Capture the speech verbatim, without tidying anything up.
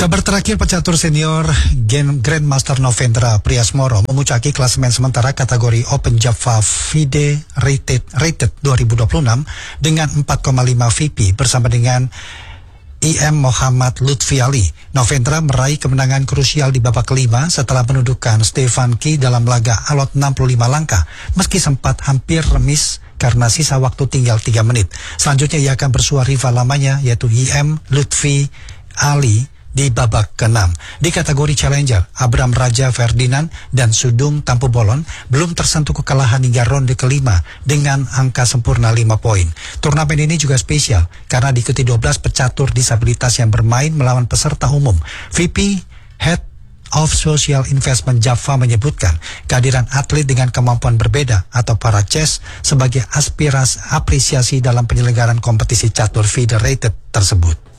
Kabar terakhir pecatur senior Grandmaster Novendra Priasmoro memuncaki klasemen sementara kategori Open Java FIDE Rated, Rated dua ribu dua puluh enam dengan empat koma lima V P bersama dengan I M Muhammad Lutfi Ali. Novendra meraih kemenangan krusial di babak kelima setelah menundukkan Stefan Ki dalam laga alot enam puluh lima langkah meski sempat hampir remis karena sisa waktu tinggal tiga menit. Selanjutnya ia akan bersua rival lamanya yaitu I M Lutfi Ali di babak keenam. Di kategori Challenger, Abram Raja Ferdinand dan Sudung Tampu Bolon belum tersentuh kekalahan hingga ronde kelima dengan angka sempurna lima poin. Turnamen ini juga spesial karena diikuti dua belas pecatur disabilitas yang bermain melawan peserta umum. V P Head of Social Investment Java menyebutkan kehadiran atlet dengan kemampuan berbeda atau para chess sebagai aspirasi apresiasi dalam penyelenggaraan kompetisi catur FIDE Rated tersebut.